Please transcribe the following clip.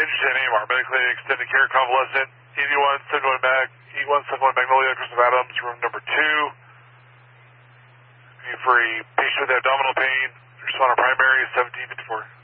Anderson, AMR, medically extended care convalescent, 8171 Magnolia, Christopher Adams, room number 2. For a patient with abdominal pain, responder primary 1754.